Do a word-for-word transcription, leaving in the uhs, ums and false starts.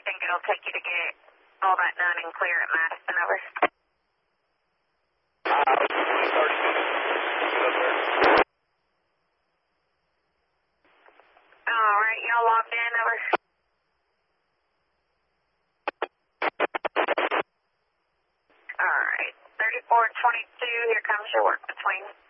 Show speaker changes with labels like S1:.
S1: think it'll take you to get all that done and clear at Madison, over?
S2: Uh, thirty minutes.
S1: All right, y'all logged in, over? All right, thirty-four twenty-two, here comes your work between.